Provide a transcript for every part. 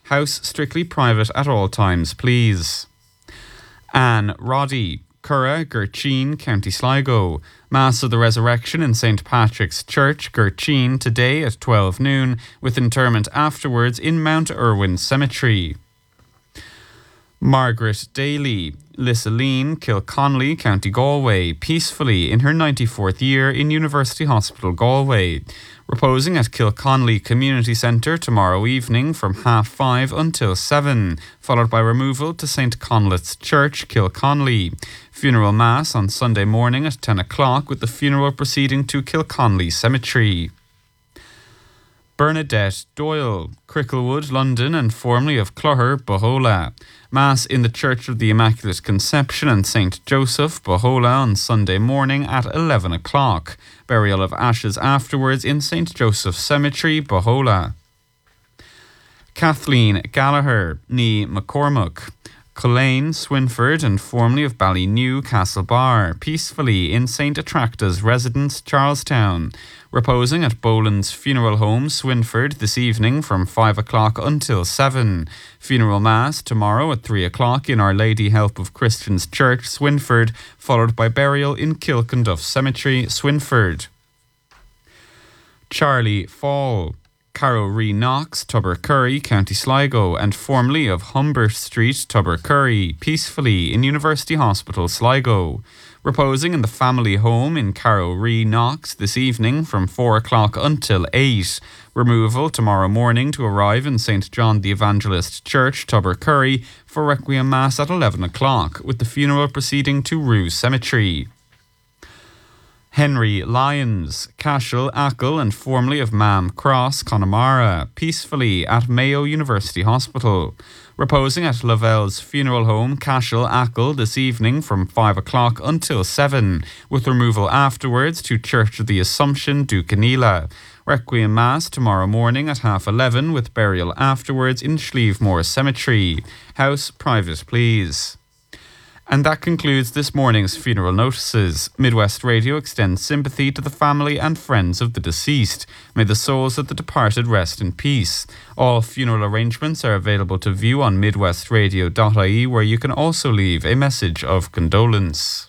House strictly private at all times, please. Anne Roddy, Curra, Gurcheen, County Sligo. Mass of the Resurrection in St. Patrick's Church, Gurcheen, today at 12 noon, with interment afterwards in Mount Irwin Cemetery. Margaret Daly, Lissaleen, Kilconnelly, County Galway, peacefully in her 94th year in University Hospital, Galway. Reposing at Kilconnelly Community Centre tomorrow evening from 5:30 until 7, followed by removal to St. Conlet's Church, Kilconnelly. Funeral Mass on Sunday morning at 10 o'clock with the funeral proceeding to Kilconnelly Cemetery. Bernadette Doyle, Cricklewood, London, and formerly of Clogher, Bohola. Mass in the Church of the Immaculate Conception and St. Joseph, Bohola, on Sunday morning at 11 o'clock. Burial of ashes afterwards in St. Joseph Cemetery, Bohola. Kathleen Gallagher, née McCormack. Culane, Swinford, and formerly of Ballynew, Castlebar, peacefully in St. Attracta's residence, Charlestown. Reposing at Boland's Funeral Home, Swinford, this evening from 5 o'clock until 7. Funeral Mass tomorrow at 3 o'clock in Our Lady Help of Christians Church, Swinford, followed by burial in Kilkenduff Cemetery, Swinford. Charlie Fall, Carrow Ree Knox, Tubbercurry, County Sligo, and formerly of Humbert Street, Tubbercurry, peacefully in University Hospital, Sligo. Reposing in the family home in Carrow Ree Knox this evening from 4 o'clock until 8. Removal tomorrow morning to arrive in St. John the Evangelist Church, Tubbercurry, for Requiem Mass at 11 o'clock, with the funeral proceeding to Rue Cemetery. Henry Lyons, Cashel, Achill, and formerly of Mam Cross, Connemara, peacefully at Mayo University Hospital. Reposing at Lavelle's Funeral Home, Cashel, Achill, this evening from 5 o'clock until 7, with removal afterwards to Church of the Assumption, Ducanila. Requiem Mass tomorrow morning at 11:30, with burial afterwards in Schlievemore Cemetery. House private, please. And that concludes this morning's funeral notices. Midwest Radio extends sympathy to the family and friends of the deceased. May the souls of the departed rest in peace. All funeral arrangements are available to view on midwestradio.ie, where you can also leave a message of condolence.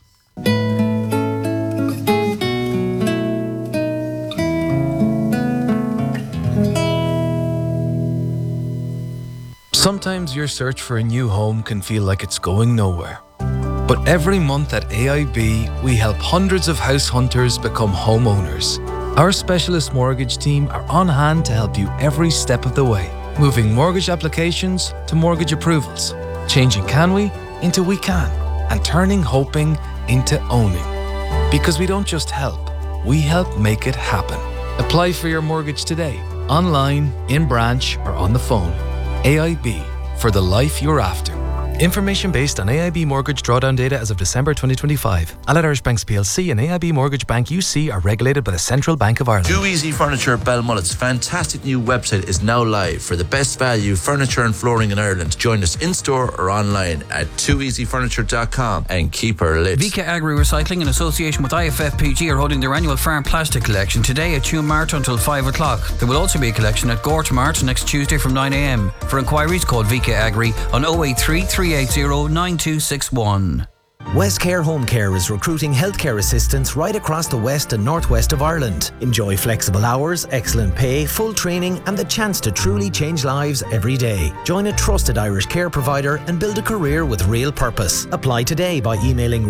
Sometimes your search for a new home can feel like it's going nowhere. But every month at AIB, we help hundreds of house hunters become homeowners. Our specialist mortgage team are on hand to help you every step of the way, moving mortgage applications to mortgage approvals, changing can we into we can, and turning hoping into owning. Because we don't just help, we help make it happen. Apply for your mortgage today, online, in branch, or on the phone. AIB, for the life you're after. Information based on AIB mortgage drawdown data as of December 2025. Allied Irish Banks PLC and AIB Mortgage Bank UC are regulated by the Central Bank of Ireland. Too Easy Furniture Belmullet's fantastic new website is now live for the best value furniture and flooring in Ireland. Join us in store or online at tooeasyfurniture.com and keep her lit. VK Agri Recycling in association with IFFPG are holding their annual farm plastic collection today at Tuam Mart until 5 o'clock. There will also be a collection at Gorta Mart next Tuesday from 9 a.m. For inquiries, call VK Agri on 083 380 9261. Westcare Home Care is recruiting healthcare assistants right across the west and northwest of Ireland. Enjoy flexible hours, excellent pay, full training and the chance to truly change lives every day. Join a trusted Irish care provider and build a career with real purpose. Apply today by emailing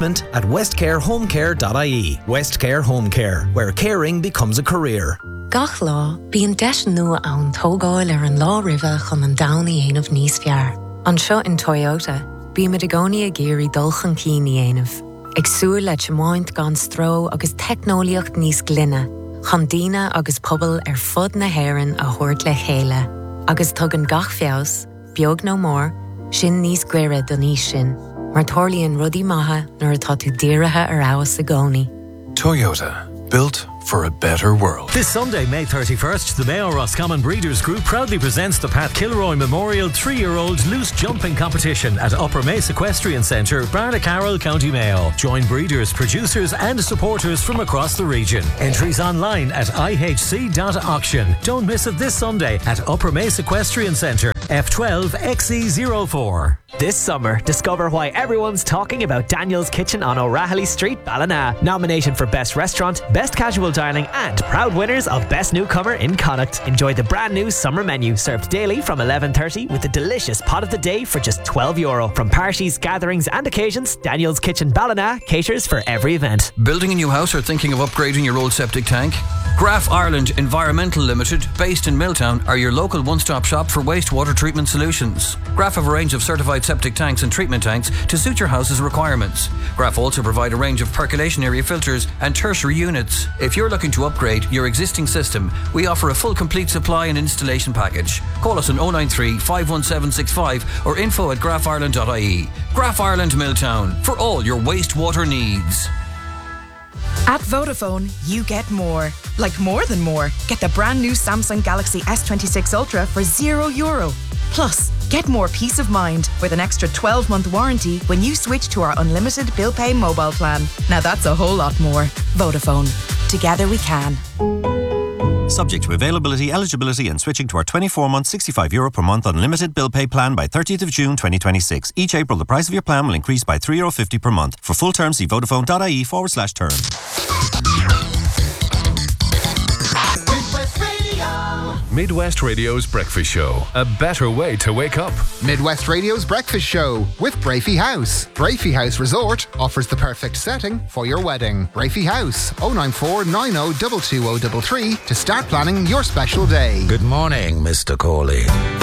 recruitment@westcarehomecare.ie. Westcare Home Care, where caring becomes a career. Gach lá, bíonn deis nua ann tógáil an lá riva chun an dánaí aanamh níos fear. An seo in Toyota, bí me de gcónaí a géirí dulchan cíní aanamh. Ag súil le teamáint gan stró agus technoliacht níos glynne. Chandína agus pobl fud na héireann a thuirt le chéile. Agus tugann gach feabhas, beag nó mór, sin níos gcuire don níos sin. Mar tharlaíonn rudí maithe nuair atá tú dírithe ar áras a gcónaí. Toyota, built for a better world. This Sunday, May 31st, the Mayo Roscommon Breeders' Group proudly presents the Pat Kilroy Memorial 3-year-old loose jumping competition at Upper Mace Equestrian Centre, Barnacarroll, County Mayo. Join breeders, producers and supporters from across the region. Entries online at ihc.auction. Don't miss it this Sunday at Upper Mace Equestrian Centre. F12 XE04. This summer, discover why everyone's talking about Daniel's Kitchen on O'Rahilly Street, Ballina. Nominated for Best Restaurant, Best Casual Dining and proud winners of Best Newcomer in Connacht. Enjoy the brand new summer menu served daily from 11:30 with a delicious pot of the day for just €12. From parties, gatherings and occasions, Daniel's Kitchen Ballina caters for every event. Building a new house or thinking of upgrading your old septic tank? Graf Ireland Environmental Limited, based in Milltown, are your local one-stop shop for wastewater treatment solutions. Graf have a range of certified septic tanks and treatment tanks to suit your house's requirements. Graf also provide a range of percolation area filters and tertiary units. If you're looking to upgrade your existing system, we offer a full complete supply and installation package. Call us on 093 51765 or info@grafireland.ie. Graf Ireland Milltown, for all your wastewater needs. At Vodafone, you get more. Like more than more. Get the brand new Samsung Galaxy S26 Ultra for €0. Plus, get more peace of mind with an extra 12-month warranty when you switch to our unlimited bill pay mobile plan. Now that's a whole lot more. Vodafone. Together we can. Subject to availability, eligibility and switching to our 24-month €65 per month unlimited bill pay plan by 30th of June 2026. Each April, the price of your plan will increase by €3.50 per month. For full terms, see vodafone.ie/terms. Midwest Radio's Breakfast Show. A better way to wake up. Midwest Radio's Breakfast Show with Brafey House. Brafey House Resort offers the perfect setting for your wedding. Brafey House, 094 90 22033 to start planning your special day. Good morning, Mr. Coley.